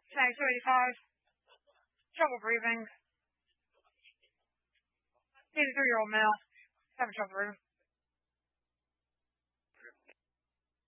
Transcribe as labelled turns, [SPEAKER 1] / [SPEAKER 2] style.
[SPEAKER 1] Tag 285. Trouble breathing. 83-year-old male. Having trouble breathing.